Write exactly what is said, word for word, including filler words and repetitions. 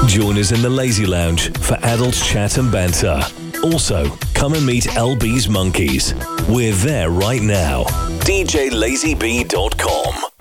Join us in the Lazy Lounge for adult chat and banter. Also, come and meet L B's Monkeys. We're there right now. D J lazy b dot com